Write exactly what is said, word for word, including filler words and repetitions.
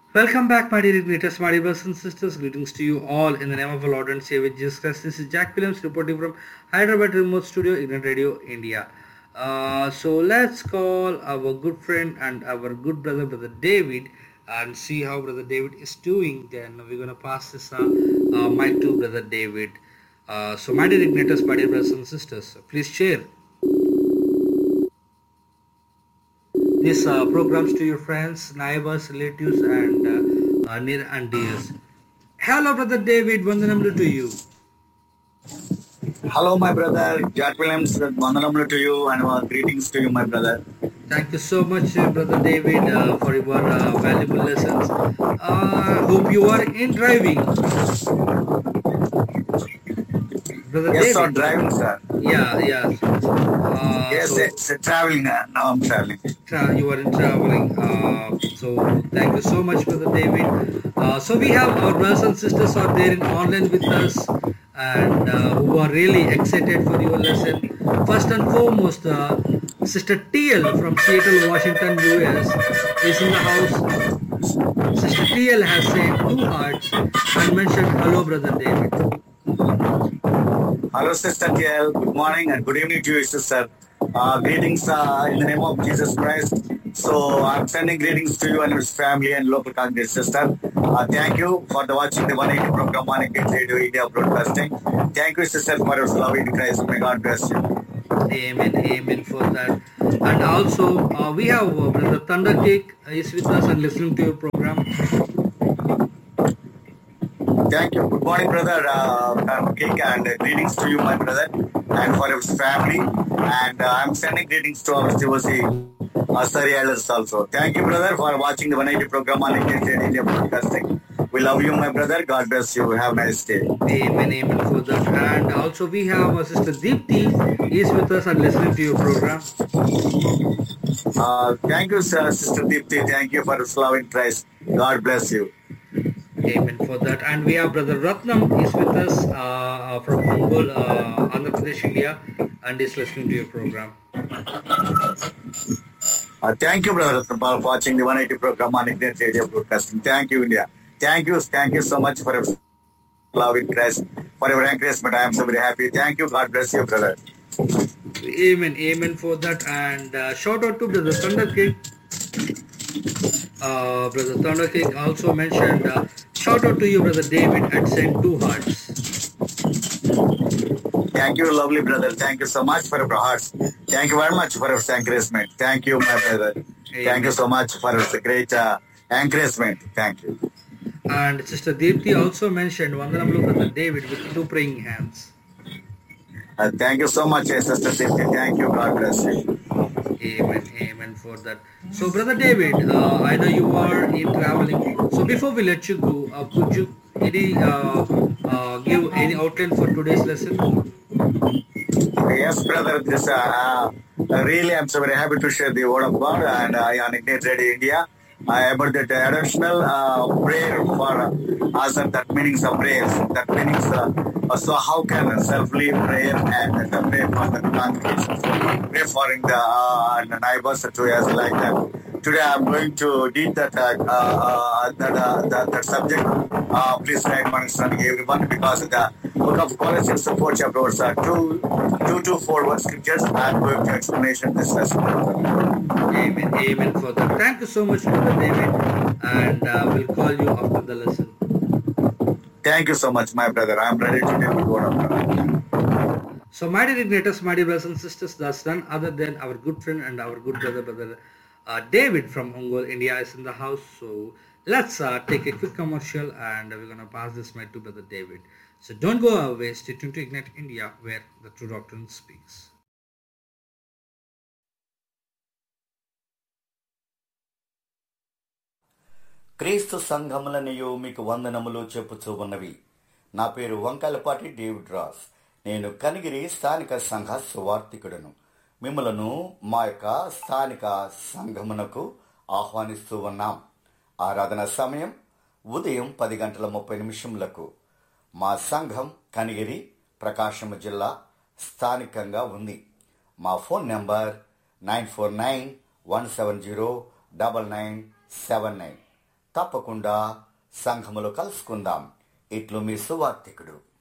Welcome back, my dear greatest, my dear brothers and sisters. Greetings to you all in the name of our Lord and Savior Jesus Christ. This is Jack Williams reporting from Hyderabad Remote Studio, Ignite Radio, India. Uh, so let's call our good friend and our good brother, Brother David, and see how Brother David is doing. Then we're going to pass this uh, uh, mic to Brother David. Uh, so, my dear Igniters, my dear brothers and sisters, please share these uh, programs to your friends, neighbors, relatives, and uh, uh, near and dears. Hello, Brother David. Vandanamlu to you. Hello, my brother. Jack Williams, Vandanamuలు to you and our greetings to you, my brother. Thank you so much, uh, Brother David, uh, for your uh, valuable lessons. Uh, hope you are in driving. Brother Yes, sir, David. driving, sir. Yeah, yeah. Uh, Yes, so, it's uh, traveling. Uh, now I'm traveling. tra- you are in traveling. Uh, so thank you so much, Brother David. Uh, so we have our brothers and sisters are there in online with us and uh, who are really excited for your lesson. First and foremost, uh, Sister T L from Seattle, Washington, U S is in the house. Sister T L has sent two hearts and mentioned hello, Brother David. Hello, Sister T L. Good morning and good evening to you, sister. Uh, greetings uh, in the name of Jesus Christ. So I'm sending greetings to you and your family and local congregation, sister. Uh, thank you for the watching the one eighty program on Ignite Radio India Broadcasting. Thank you, sister, for your love in Christ. May God bless you. Amen, amen for that. And also, uh, we have uh, Brother Thundercake is with us and listening to your program. Thank you. Good morning, brother. Uh, King, and uh, greetings to you, my brother, and for his family. And uh, I'm sending greetings to our Stevasi Asari elders also. Thank you, brother, for watching the one eighty program on Ignite India Broadcasting. We love you, my brother. God bless you. Have a nice day. Amen, amen for that. And also, we have uh, Sister Deepti is with us and listening to your program. Uh, thank you, sir, Sister Deepti. Thank you for his love in Christ. God bless you. Amen for that. And we have Brother Ratnam is with us uh, from Ongole, uh, Andhra Pradesh, India, and is listening to your program. Uh, thank you, brother, for watching the one eighty program on Ignite Radio Broadcasting. Thank you, India. Thank you. Thank you so much for your love in Christ, for your encouragement. I am so very happy. Thank you. God bless you, brother. Amen, amen for that. And uh, shout out to Brother Thundercake. Uh, Brother Thundercake also mentioned, uh, shout out to you, Brother David, and send two hearts. Thank you, lovely brother. Thank you so much for your hearts. Thank you very much for your encouragement. Thank you, my brother. Amen. Thank you so much for your great uh, encouragement. Thank you. And Sister Deepti also mentioned Vandanamlu Brother David with two praying hands. Uh, thank you so much, Sister Deepti. Thank you. God bless you. Amen, amen for that. So, Brother David, uh, I know you are in traveling. So, before we let you go, uh, could you any uh, uh, give any outline for today's lesson? Yes, brother. This uh, uh, really, I'm so very happy to share the word of God and I uh, on Ignite Radio India. I about that additional uh, prayer for uh, us and that meanings of prayers. That meanings. Uh, uh, so how can selfly prayer and the pray for the congregation, pray for the, uh, the neighbors to us like that. Today I'm going to read that uh, uh, that, uh, that that subject. Uh, please write my understanding everyone because the book of Colossians four chapter verse uh, two two to four verse scriptures. I'm going to explanation this lesson. Amen, amen for that. Thank you so much, Brother David, and uh, we'll call you after the lesson. Thank you so much, my brother. I'm ready to take the word of God. So, my dear Igniters, my dear brothers and sisters, that's none other than our good friend and our good brother, Brother uh, David from Ongole, India is in the house. So, let's uh, take a quick commercial and we're going to pass this mic to Brother David. So, don't go away. Stay tuned to Ignite India, where the true doctrine speaks. క్రీస్తు సంఘములనియు మీకు వందనములు చెప్పుచూ ఉన్నవి. నా పేరు Vankayalapati David Ross. నేను కనిగిరి స్థానిక సంఘ సువార్థికుడను. మిమ్మలను మా యొక్క స్థానిక సంఘమునకు ఆహ్వానిస్తూ ఉన్నాం. ఆరాధన సమయం ఉదయం పది గంటల ముప్పై నిమిషములకు. మా సంఘం కనిగిరి, ప్రకాశం జిల్లా స్థానికంగా ఉంది. మా phone number nine four nine one seven zero double nine seven nine. తప్పకుండా సంఘములో కలుసుకుందాం. ఇట్లు మీ సువార్తికుడు.